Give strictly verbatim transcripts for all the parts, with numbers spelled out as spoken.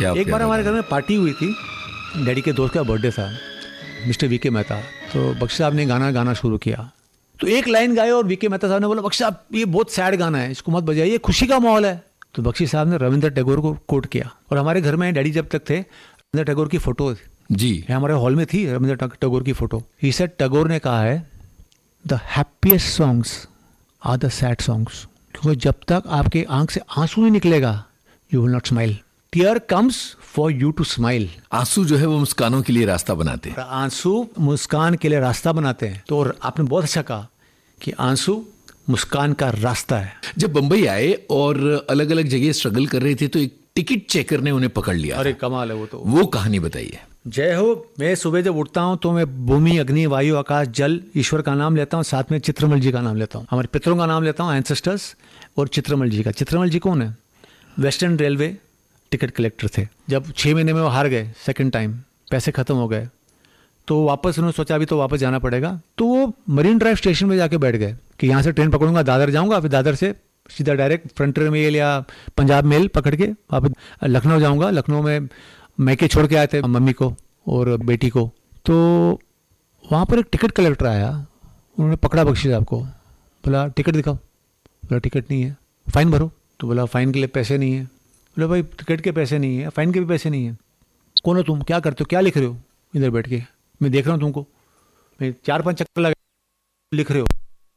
एक बार हमारे घर में पार्टी हुई थी, डैडी के दोस्त का बर्थडे था, मिस्टर वी के मेहता। तो बख्शी साहब ने गाना गाना शुरू किया, तो एक लाइन गाए और वी के मेहता साहब ने बोला, बख्शी साहब ये बहुत सैड गाना है, इसको मत बजाइए, खुशी का माहौल है। तो बख्शी साहब ने रविंद्र टैगोर को कोट किया, और हमारे घर में डैडी जब तक थे रविंद्र टैगोर की फोटो जी हमारे हॉल में थी, रविंद्र टैगोर की फोटो। ही सेड, टैगोर ने कहा है, the happiest songs are the sad songs, क्योंकि जब तक आपके आंख से आंसू नहीं निकलेगा, you will not smile. Tier comes for you to smile. आंसू जो है वो मुस्कानों के लिए रास्ता बनाते हैं। आंसू मुस्कान के लिए रास्ता बनाते हैं। तो आपने बहुत अच्छा कहा कि आंसू मुस्कान का रास्ता है। जब बंबई आए और अलग अलग जगह स्ट्रगल कर रहे थे, तो एक टिकट चेकर ने उन्हें पकड़ लिया। अरे कमाल है वो तो। वो कहानी बताइए। जय हो। मैं सुबह जब उठता हूँ तो मैं भूमि, अग्नि, वायु, आकाश, जल, ईश्वर का नाम लेता हूँ, साथ में चित्रमल जी का नाम लेता हूँ, हमारे पितरों का नाम लेता हूँ, एंसेस्टर्स, और चित्रमल जी का। चित्रमल जी कौन है? वेस्टर्न रेलवे टिकट कलेक्टर थे। जब छः महीने में वो हार गए सेकंड टाइम, पैसे खत्म हो गए, तो वापस उन्होंने सोचा अभी तो वापस जाना पड़ेगा। तो वो मरीन ड्राइव स्टेशन में जाके बैठ गए कि यहाँ से ट्रेन पकड़ूंगा, दादर जाऊँगा, फिर दादर से सीधा डायरेक्ट फ्रंटियर मेल या पंजाब मेल पकड़ के वापस लखनऊ जाऊँगा। लखनऊ में मैके छोड़ के आए थे मम्मी को और बेटी को। तो वहाँ पर एक टिकट कलेक्टर आया, उन्होंने पकड़ा बख्शी साहब को, बोला टिकट दिखाओ। बोला टिकट नहीं है। फ़ाइन भरो। तो बोला फ़ाइन के लिए पैसे नहीं है। बोला भाई टिकट के पैसे नहीं है, फ़ाइन के भी पैसे नहीं है। कौन हो तुम, क्या करते हो, क्या लिख रहे हो इधर बैठ के? मैं देख रहा हूँ तुमको, मैं चार पांच चक्कर लगा लिख रहे हो,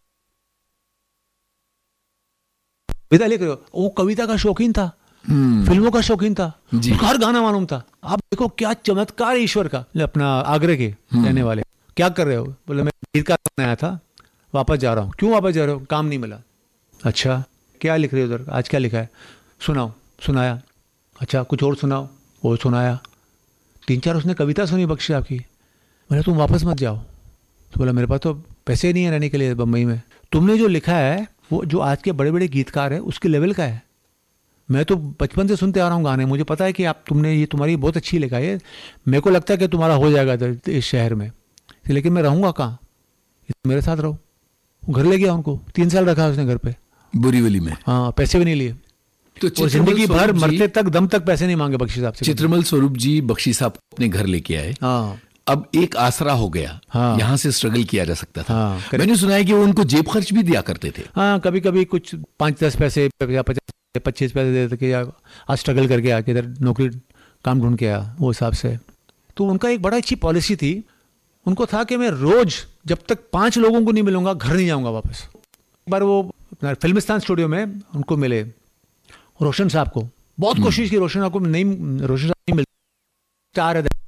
कविता लिख रहे हो। वो कविता का शौकीन था, फिल्मों का शौकीन था, हर गाना मालूम था। आप देखो क्या चमत्कार ईश्वर का। अपना आगरे के रहने वाले, क्या कर रहे हो? बोले मैं गीत का आया था, वापस जा रहा हूँ। क्यों वापस जा रहे हो? काम नहीं मिला। अच्छा क्या लिख रहे हो उधर, आज क्या लिखा है? सुनाओ। सुनाया। अच्छा कुछ और सुनाओ। वो सुनाया। तीन चार उसने कविता सुनी बख्शी आपकी। बोला तुम वापस मत जाओ। तो बोला मेरे पास तो पैसे नहीं है रहने के लिए बम्बई में। तुमने जो लिखा है वो जो आज के बड़े बड़े गीतकार है उसके लेवल का है। मैं तो बचपन से सुनते आ रहा हूँ गाने, मुझे पता है कि आप तुमने ये तुम्हारी बहुत अच्छी लिखा है, मेरे को लगता है कि तुम्हारा हो जाएगा इस शहर में, लेकिन मैं रहूँगा कहाँ? मेरे साथ रहो। घर ले गया उनको, तीन साल रखा उसने घर पे, बोरीवली में। हाँ, पैसे भी नहीं लिए। तो जिंदगी भर मरते तक दम तक पैसे नहीं मांगे बख्शी साहब से। चित्रमल स्वरूप जी बख्शी साहब अपने घर लेके आए। हाँ। अब एक आसरा हो गया। हाँ। यहाँ से स्ट्रगल किया जा सकता था। हाँ, मैंने सुना है कि वो उनको जेब खर्च भी दिया करते थे। हाँ, कभी कभी कुछ पाँच दस पैसे या पचास पच्चीस पैसे देते कि आज स्ट्रगल करके आके इधर नौकरी काम ढूंढ के आया, वो हिसाब से। तो उनका एक बड़ा अच्छी पॉलिसी थी, उनको था कि मैं रोज जब तक पाँच लोगों को नहीं मिलूंगा घर नहीं जाऊँगा वापस। एक बार वो फिल्मिस्तान स्टूडियो में उनको मिले, रोशन साहब को, बहुत कोशिश की, रोशन साहब को नहीं, रोशन साहब नहीं मिलते आ रहे।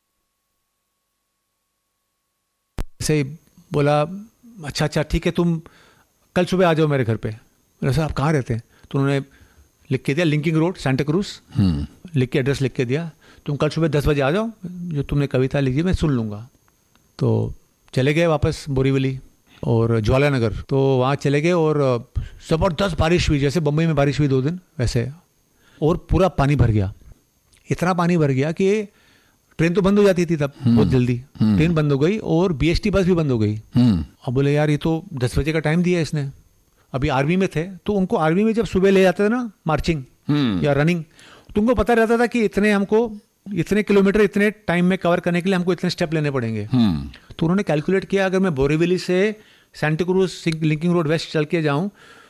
से बोला अच्छा अच्छा ठीक है, तुम कल सुबह आ जाओ मेरे घर पे। बोला सर आप कहाँ रहते हैं? तो उन्होंने लिख के दिया लिंकिंग रोड सेंटा क्रूज, लिख के एड्रेस लिख के दिया, तुम कल सुबह दस बजे आ जाओ, जो तुमने कविता लिखी मैं सुन लूँगा। तो चले गए वापस बोरीवली और ज्वाला नगर। तो वहाँ चले गए और ज़बरदस्त बारिश हुई, जैसे बम्बई में बारिश हुई दो दिन वैसे, और पूरा पानी भर गया। इतना पानी भर गया कि ट्रेन तो बंद हो जाती थी तब बहुत जल्दी, ट्रेन बंद हो गई और बीएसटी बस भी बंद हो गई। अब बोले यार ये तो दस बजे का टाइम दिया इसने, अभी आर्मी में थे, तो उनको आर्मी में जब सुबह ले जाते थे ना मार्चिंग या रनिंग, तो उनको पता रहता था कि इतने हमको इतने किलोमीटर इतने टाइम में कवर करने के लिए हमको इतने स्टेप लेने पड़ेंगे। तो उन्होंने कैलकुलेट किया अगर मैं बोरीवली से Santa cruise linking road waste चल के जाऊँ